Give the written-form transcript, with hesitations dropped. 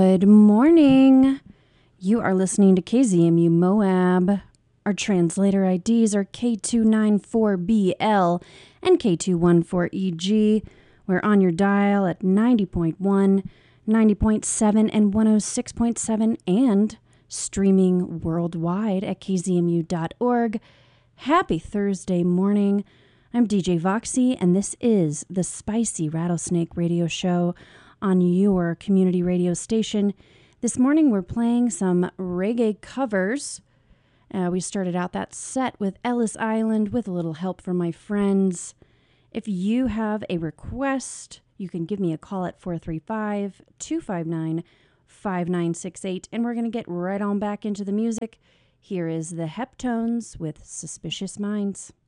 Good morning. You are listening to KZMU Moab. Our translator IDs are K294BL and K214EG. We're on your dial at 90.1, 90.7, and 106.7, and streaming worldwide at kzmu.org. Happy Thursday morning. I'm DJ Voxy, and this is the Spicy Rattlesnake Radio Show on your community radio station. This morning we're playing some reggae covers. We started out that set with Ellis Island with a little help from my friends. If you have a request, you can give me a call at 435-259-5968, and we're going to get right on back into the music. Here is the Heptones with Suspicious Minds.